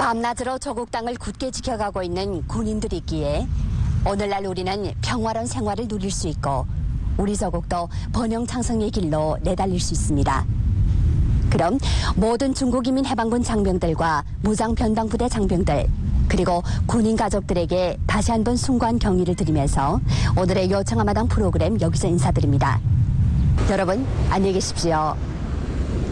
밤낮으로 조국 땅을 굳게 지켜가고 있는 군인들이 있기에 오늘날 우리는 평화로운 생활을 누릴 수 있고 우리 조국도 번영창성의 길로 내달릴 수 있습니다. 그럼 모든 중국인민 해방군 장병들과 무장변방부대 장병들 그리고 군인 가족들에게 다시 한번 숭고한 경의를 드리면서 오늘의 요청하마당 프로그램 여기서 인사드립니다. 여러분 안녕히 계십시오.